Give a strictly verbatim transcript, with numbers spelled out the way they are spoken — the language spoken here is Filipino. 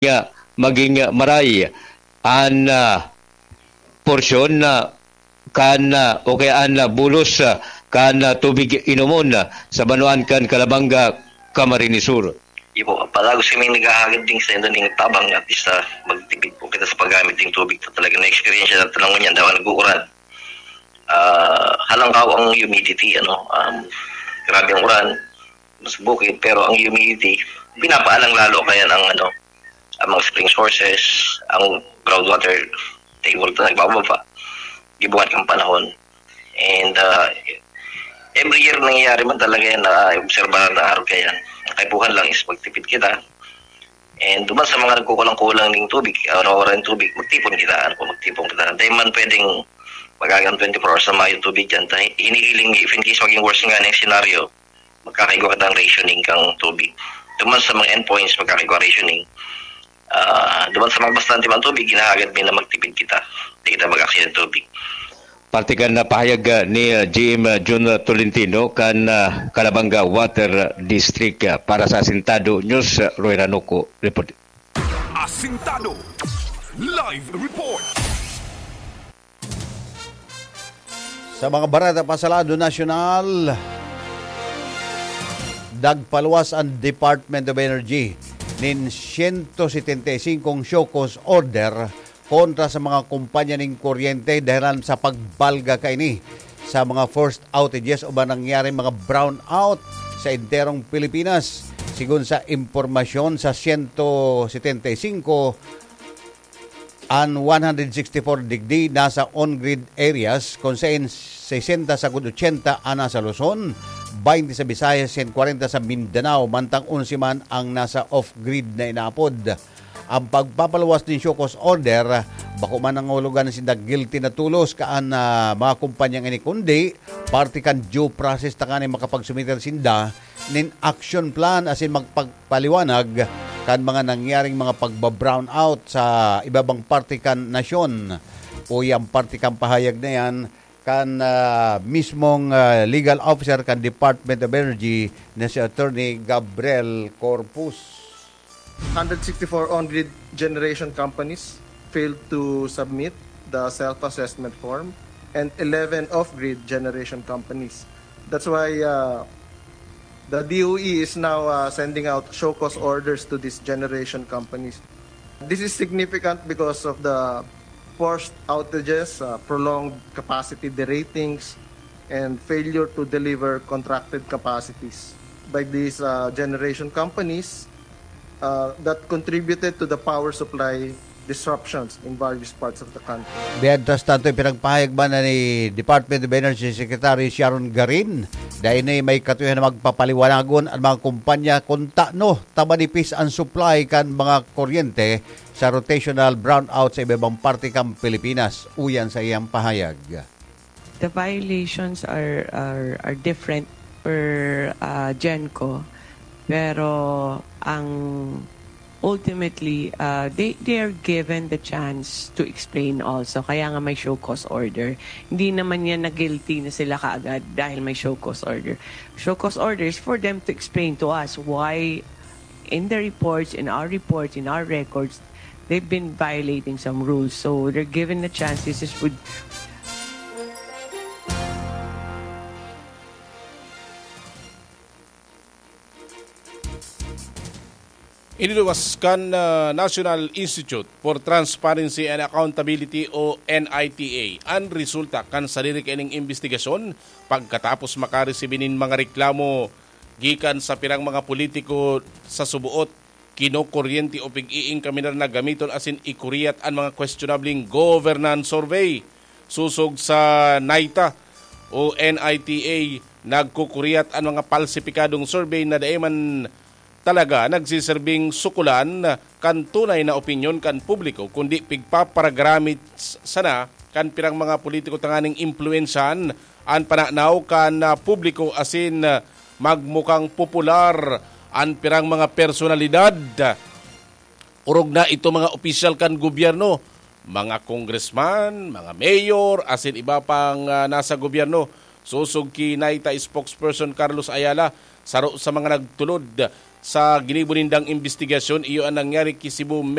nga maging maray an uh, porsyon na kan uh, o kaya an uh, bulos uh, kan uh, tubig inumon uh, sa Banuan kan Calabanga, Camarines Sur. Ipo, palagos kami naghahagad din sa ito ng tabang at isa magtipid po kita sa paggamit ng tubig. Talaga na-experience na tanong niyan, daw nag-uuran. Uh, halangkaw ang humidity, ano, um, grabe ang uran, mas bukid, pero ang humidity, pinapaalang lalo kaya ng ano, ang mga spring sources, ang groundwater table na nagbababa, gibuhat ng panahon. And uh, every year nangyayari man talaga yan na obserbahan na araw kaya yan. Ang kaipuhan lang is magtipid kita. And duman sa mga nagkukulang-kulang ng tubig, araw-araw ng tubig, magtipon kita. Ano po, magtipon kita. Dahil man pwedeng magagang twenty-four hours na mayo tubig dyan. Hinihiling, if in case maging worse nga ng scenario, magkakaigwa ka ng rationing kang tubig. Duman sa mga endpoints, magkakaigwa rationing. Uh, duman sa mga bastante man tubig, ginahagad min na magtipid kita. Hindi kita mag-aksyon ng tubig. Partikan na pahayag uh, ni uh, G M Jun Tolentino kan uh, Calabanga Water District uh, para sa Asintado News, uh, Roy Ranuco report. Asintado Live Report. Sa mga barata pasalado nasyonal, dagpaluwas ang Department of Energy nin one hundred seventy-five show cause order kontra sa mga kumpanya ng kuryente dahil sa pagbalga kaini sa mga forced outages o ba nangyari mga brownout sa enterong Pilipinas. Sigun sa impormasyon sa one hundred seventy-five and one hundred sixty-four digdi nasa on-grid areas kung saan sixty sa eighty ana sa Luzon, twenty sa Visayas, and forty sa Mindanao, mantang eleven man ang nasa off-grid na inaapod. Ang pagpapaluwas din show cause order, bako man ang hulugan na sinda guilty na tulos kaan na uh, mga kumpanyang ini kundi, party kan due process ta kanay makapagsumiter sinda nin action plan as in magpagpaliwanag kan mga nangyaring mga pagba-brown out sa ibabang party kan nasyon. O yung party kan pahayag na yan kan uh, mismong uh, legal officer kan Department of Energy na si Attorney Gabriel Corpus. one hundred sixty-four on-grid generation companies failed to submit the self-assessment form and eleven off-grid generation companies. That's why uh, the D O E is now uh, sending out show cause orders to these generation companies. This is significant because of the forced outages, uh, prolonged capacity deratings, and failure to deliver contracted capacities by these uh, generation companies uh, that contributed to the power supply disruptions in various parts of the country. Biyantas tanto pinagpahayag ba na ni Department of Energy Secretary Sharon Garin dahil na may katuyan na magpapaliwanagon ang mga kumpanya kung no tabanipis ang supply kan mga kuryente sa rotational brownout sa ibang parte kang Pilipinas. Uyan sa iyang pahayag. The violations are are, are different per uh, Genco, pero ang ultimately, uh, they, they are given the chance to explain also. Kaya nga may show cause order. Hindi naman yan na guilty na sila kaagad dahil may show cause order. Show cause order is for them to explain to us why in the reports, in our reports, in our records, they've been violating some rules. So they're given the chance. This is would Iniluwas kan uh, National Institute for Transparency and Accountability o N I T A ang resulta kan sarili kaning investigasyon pagkatapos makaresibinin mga reklamo gikan sa pirang mga politiko sa subuot kinokuryente o pig-iing kaminar na gamiton asin ikuriyat ang mga questionabling governance survey. Susog sa NITA o N I T A nagkukuriyat ang mga palsipikadong survey na daiman talaga nagsiserving sukulan kan tunay na opinyon kan publiko kundi pigpaparagamit sana kan pirang mga politiko tanganing impluensyan an pananaw kan uh, publiko asin uh, magmukang popular an pirang mga personalidad. Urog na ito mga opisyal kan gobyerno, mga congressman, mga mayor, asin iba pang uh, nasa gobyerno. Susog ki NITA spokesperson Carlos Ayala saro sa mga nagtulod sa ginibo nindang investigasyon iyo ang nangyari kay Cebu